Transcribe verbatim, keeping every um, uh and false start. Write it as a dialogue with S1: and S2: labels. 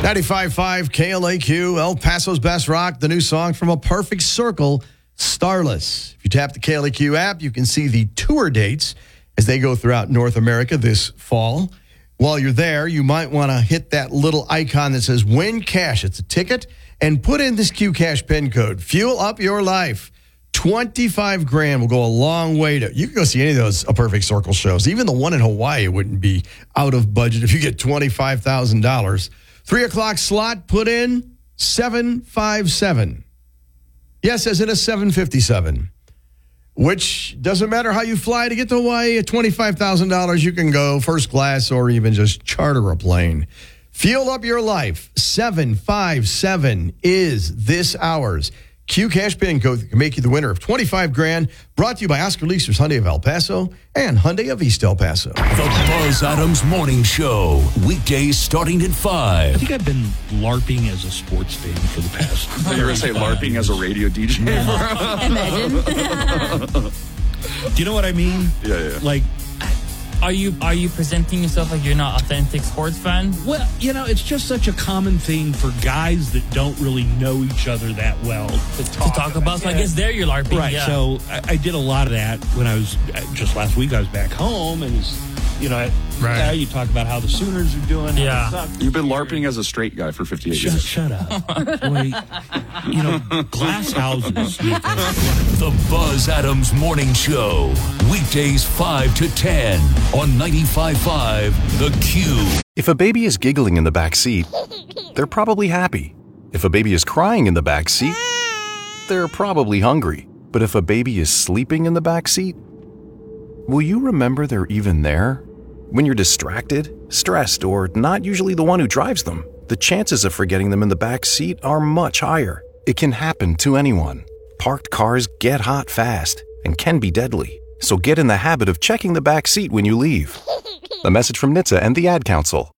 S1: ninety-five point five K L A Q, El Paso's Best Rock, the new song from A Perfect Circle, Starless. If you tap the K L A Q app, you can see the tour dates as they go throughout North America this fall. While you're there, you might want to hit that little icon that says Win Cash. It's a ticket, and put in this Q Cash pin code. Fuel up your life. twenty-five grand will go a long way to, you can go see any of those A Perfect Circle shows. Even the one in Hawaii wouldn't be out of budget if you get twenty-five thousand dollars. Three o'clock slot, put in seven five seven. Yes, as in a seven fifty-seven. Which doesn't matter how you fly to get to Hawaii, at twenty-five thousand dollars you can go first class or even just charter a plane. Fuel up your life. seven five seven is this hour's Q Cash pin code that can make you the winner of twenty-five grand. Brought to you by Oscar Leasers Hyundai of El Paso and Hyundai of East El Paso.
S2: The Buzz Adams Morning Show. Weekdays starting at
S3: I
S2: five.
S3: think I've been LARPing as a sports fan for the past.
S4: You're going to say LARPing as a radio D J?
S5: Imagine.
S3: Do you know what I mean?
S4: Yeah, yeah.
S3: Like,
S6: Are you are you presenting yourself like you're not authentic sports fan?
S3: well, you know, it's just such a common thing for guys that don't really know each other that well to talk,
S6: To talk about, so I guess there you're LARPing.
S3: Right.
S6: Yeah.
S3: So I, I did a lot of that when I was just last week. I was back home, and it's, you know,
S6: Right.
S3: yeah, you talk about how the Sooners are doing. how
S6: Yeah.
S3: they suck.
S4: You've been LARPing as a straight guy for fifty-eight
S3: Shut,
S4: years.
S3: shut up. Boy, you know, glass houses.
S2: The Buzz Adams Morning Show. Weekdays five to ten on ninety-five point five The Q.
S7: If a baby is giggling in the back seat, they're probably happy. If a baby is crying in the back seat, they're probably hungry. But if a baby is sleeping in the back seat, will you remember they're even there? When you're distracted, stressed, or not usually the one who drives them, the chances of forgetting them in the back seat are much higher. It can happen to anyone. Parked cars get hot fast and can be deadly. So get in the habit of checking the back seat when you leave. A message from N H T S A and the Ad Council.